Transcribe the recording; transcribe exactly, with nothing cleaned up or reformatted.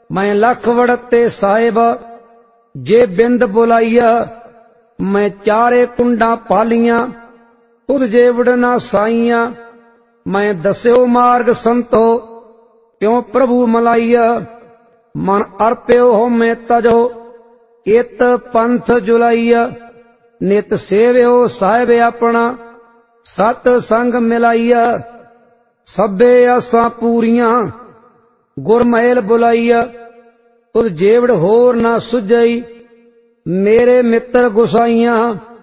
मैं लख वड़ते साहिब जे बिंद बुलाइया, मैं चारे कुंडा पालिया तुद जे वड़ना साइया, मैं दस्यो मार्ग संतो क्यों प्रभु मलाइया, मन अर्प्यो हो मैं तजो इत पंथ जुलाइया, नित सेव्यो साहिब अपना सत संग मिलाइया, सभे आसां पूरियां गुरमैल बुलाइया, तुद जेवड़ होर ना सुझई मेरे मित्र गुसाइया।